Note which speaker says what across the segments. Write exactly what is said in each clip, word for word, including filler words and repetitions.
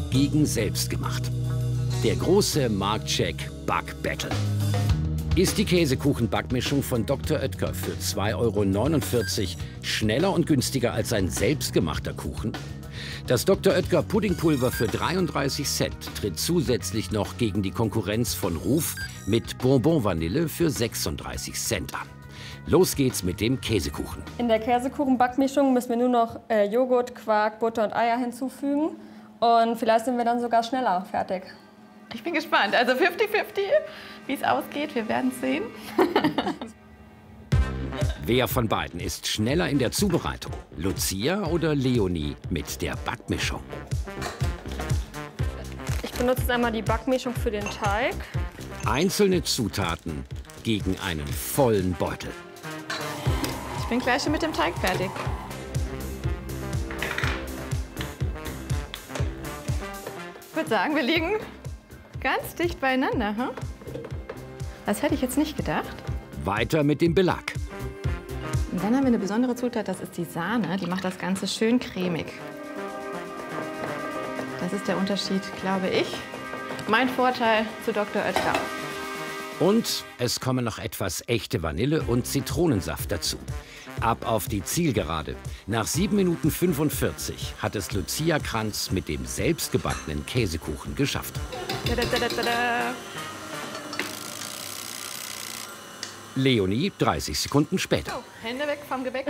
Speaker 1: gegen selbstgemacht. Der große Marktcheck Back Battle. Ist die Käsekuchen-Backmischung von Doktor Oetker für zwei Euro neunundvierzig schneller und günstiger als ein selbstgemachter Kuchen? Das Doktor Oetker Puddingpulver für dreiunddreißig Cent tritt zusätzlich noch gegen die Konkurrenz von Ruf mit Bonbon Vanille für sechsunddreißig Cent an. Los geht's mit dem Käsekuchen.
Speaker 2: In der Käsekuchen-Backmischung müssen wir nur noch äh, Joghurt, Quark, Butter und Eier hinzufügen. Und vielleicht sind wir dann sogar schneller fertig.
Speaker 3: Ich bin gespannt. Also fünfzig fünfzig, wie es ausgeht. Wir werden es sehen.
Speaker 1: Wer von beiden ist schneller in der Zubereitung? Lucia oder Leonie mit der Backmischung?
Speaker 2: Ich benutze jetzt einmal die Backmischung für den Teig.
Speaker 1: Einzelne Zutaten gegen einen vollen Beutel.
Speaker 3: Ich bin gleich schon mit dem Teig fertig. Ich würde sagen, wir liegen ganz dicht beieinander. Hm? Das hätte ich jetzt nicht gedacht.
Speaker 1: Weiter mit dem Belag.
Speaker 3: Und dann haben wir eine besondere Zutat, das ist die Sahne. Die macht das Ganze schön cremig. Das ist der Unterschied, glaube ich. Mein Vorteil zu Doktor Oetker.
Speaker 1: Und es kommen noch etwas echte Vanille und Zitronensaft dazu. Ab auf die Zielgerade. Nach sieben Minuten fünfundvierzig hat es Lucia Kranz mit dem selbstgebackenen Käsekuchen geschafft.
Speaker 3: Da, da, da, da, da.
Speaker 1: Leonie dreißig Sekunden später.
Speaker 3: Oh, Hände weg vom Gebäck.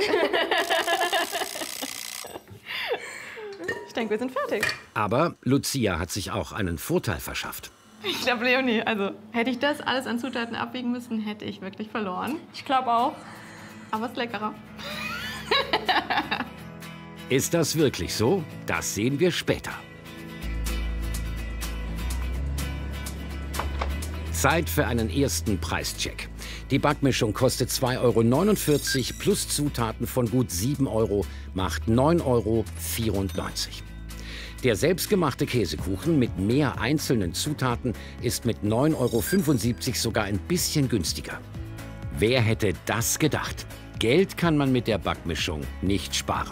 Speaker 3: Ich denke, wir sind fertig.
Speaker 1: Aber Lucia hat sich auch einen Vorteil verschafft.
Speaker 3: Ich glaube, Leonie, also hätte ich das alles an Zutaten abwiegen müssen, hätte ich wirklich verloren.
Speaker 2: Ich glaube auch.
Speaker 3: Aber es ist leckerer.
Speaker 1: Ist das wirklich so? Das sehen wir später. Zeit für einen ersten Preischeck. Die Backmischung kostet zwei Euro neunundvierzig plus Zutaten von gut sieben Euro macht neun Euro vierundneunzig. Der selbstgemachte Käsekuchen mit mehr einzelnen Zutaten ist mit neun Euro fünfundsiebzig sogar ein bisschen günstiger. Wer hätte das gedacht? Geld kann man mit der Backmischung nicht sparen.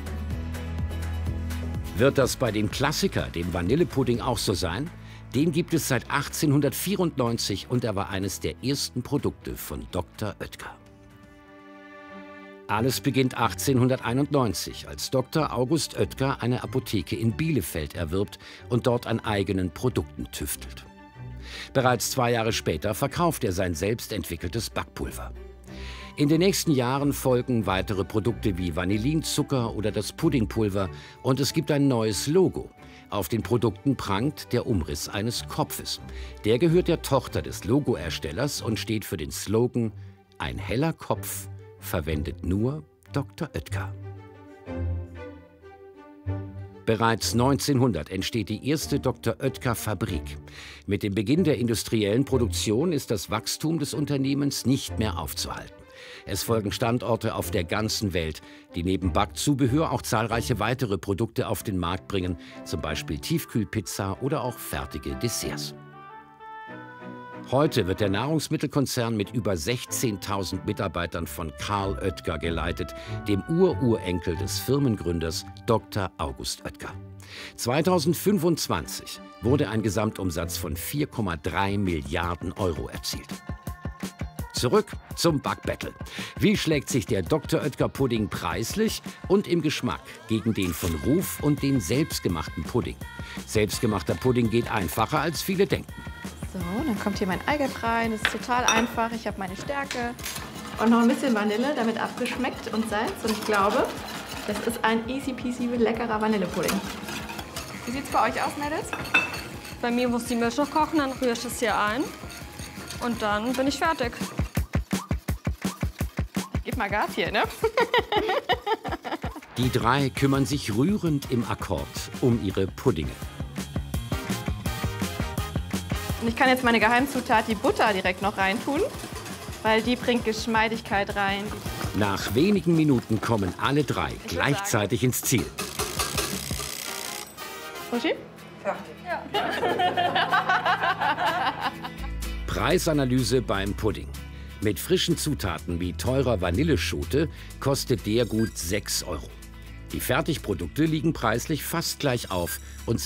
Speaker 1: Wird das bei dem Klassiker, dem Vanillepudding, auch so sein? Den gibt es seit achtzehnhundertvierundneunzig und er war eines der ersten Produkte von Doktor Oetker. Alles beginnt achtzehnhunderteinundneunzig, als Doktor August Oetker eine Apotheke in Bielefeld erwirbt und dort an eigenen Produkten tüftelt. Bereits zwei Jahre später verkauft er sein selbst entwickeltes Backpulver. In den nächsten Jahren folgen weitere Produkte wie Vanillinzucker oder das Puddingpulver und es gibt ein neues Logo. Auf den Produkten prangt der Umriss eines Kopfes. Der gehört der Tochter des Logoerstellers und steht für den Slogan „Ein heller Kopf verwendet nur Doktor Oetker“. Bereits neunzehnhundert entsteht die erste Doktor Oetker-Fabrik. Mit dem Beginn der industriellen Produktion ist das Wachstum des Unternehmens nicht mehr aufzuhalten. Es folgen Standorte auf der ganzen Welt, die neben Backzubehör auch zahlreiche weitere Produkte auf den Markt bringen, zum Beispiel Tiefkühlpizza oder auch fertige Desserts. Heute wird der Nahrungsmittelkonzern mit über sechzehntausend Mitarbeitern von Karl Oetker geleitet, dem Ururenkel des Firmengründers Doktor August Oetker. zweitausendfünfundzwanzig wurde ein Gesamtumsatz von vier Komma drei Milliarden Euro erzielt. Zurück zum Backbattle. Wie schlägt sich der Doktor Oetker Pudding preislich und im Geschmack gegen den von Ruf und den selbstgemachten Pudding? Selbstgemachter Pudding geht einfacher, als viele denken.
Speaker 3: So, dann kommt hier mein Eigelb rein. Das ist total einfach. Ich habe meine Stärke und noch ein bisschen Vanille, damit abgeschmeckt und Salz. Und ich glaube, das ist ein easy peasy leckerer Vanillepudding. Wie sieht es bei euch aus, Mädels?
Speaker 2: Bei mir muss die Milch noch kochen, dann rühre ich das hier ein. Und dann bin ich fertig.
Speaker 3: Gib mal Gas hier, ne?
Speaker 1: Die drei kümmern sich rührend im Akkord um ihre Puddinge.
Speaker 3: Und ich kann jetzt meine Geheimzutat, die Butter, direkt noch reintun, weil die bringt Geschmeidigkeit rein.
Speaker 1: Nach wenigen Minuten kommen alle drei gleichzeitig ins Ziel.
Speaker 3: Uschi?
Speaker 2: Fertig. Ja.
Speaker 1: Preisanalyse beim Pudding. Mit frischen Zutaten wie teurer Vanilleschote kostet der gut sechs Euro. Die Fertigprodukte liegen preislich fast gleich auf und